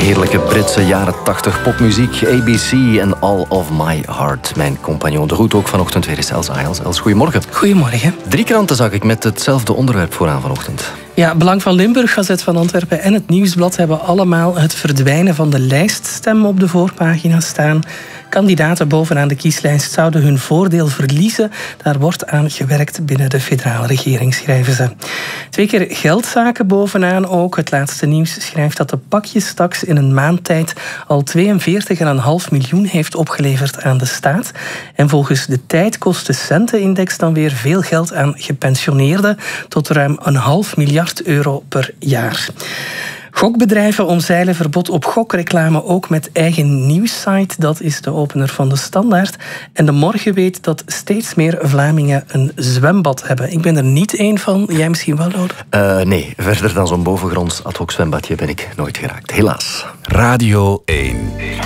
Heerlijke Britse jaren 80 popmuziek, ABC en All of My Heart. Mijn compagnon de Roet ook vanochtend weer is Els Ayals. Els, goedemorgen. Goedemorgen. 3 kranten zag ik met hetzelfde onderwerp vooraan vanochtend. Ja, Belang van Limburg, Gazet van Antwerpen en het Nieuwsblad hebben allemaal het verdwijnen van de lijststem op de voorpagina staan. Kandidaten bovenaan de kieslijst zouden hun voordeel verliezen. Daar wordt aan gewerkt binnen de federale regering, schrijven ze. 2 keer geldzaken bovenaan ook. Het laatste nieuws schrijft dat de pakjestaks in een maand tijd al 42,5 miljoen heeft opgeleverd aan de staat. En volgens de Tijd kost de Centenindex dan weer veel geld aan gepensioneerden, tot ruim €1,5 miljard per jaar. Gokbedrijven omzeilen verbod op gokreclame ook met eigen nieuwssite. Dat is de opener van de Standaard. En de Morgen weet dat steeds meer Vlamingen een zwembad hebben. Ik ben er niet één van. Jij misschien wel, Lode? Nee, verder dan zo'n bovengronds ad hoc zwembadje ben ik nooit geraakt. Helaas. Radio 1.